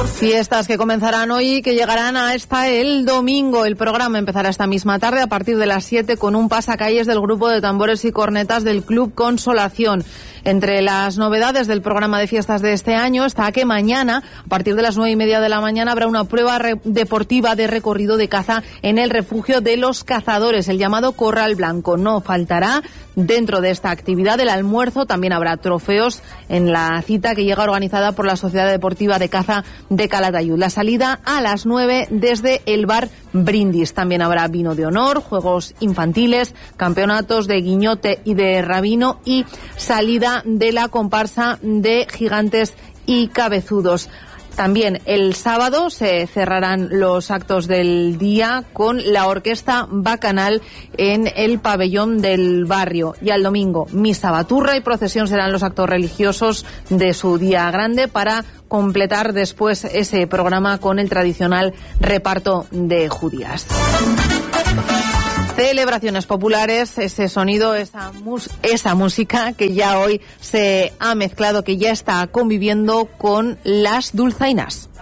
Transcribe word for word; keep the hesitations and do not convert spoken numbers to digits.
Fiestas que comenzarán hoy y que llegarán hasta el domingo. El programa empezará esta misma tarde a partir de las siete con un pasacalles del grupo de tambores y cornetas del Club Consolación. Entre las novedades del programa de fiestas de este año está que mañana, a partir de las nueve y media de la mañana, habrá una prueba re- deportiva de recorrido de caza en el refugio de los cazadores, el llamado Corral Blanco. No faltará dentro de esta actividad el almuerzo. También habrá trofeos en la cita que llega organizada por la Sociedad Deportiva de Caza de Calatayud. La salida a las nueve desde el bar Brindis. También habrá vino de honor, juegos infantiles, campeonatos de guiñote y de rabino y salida de la comparsa de gigantes y cabezudos. También el sábado se cerrarán los actos del día con la orquesta bacanal en el pabellón del barrio. Y al domingo, misa, baturra y procesión serán los actos religiosos de su día grande para completar después ese programa con el tradicional reparto de judías. Celebraciones populares, ese sonido, esa, mus- esa música que ya hoy se ha mezclado, que ya está conviviendo con las dulzainas.